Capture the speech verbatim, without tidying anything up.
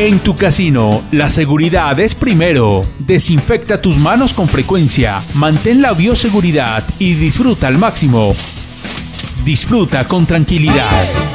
En tu casino, la seguridad es primero. Desinfecta tus manos con frecuencia, mantén la bioseguridad y disfruta al máximo. Disfruta con tranquilidad.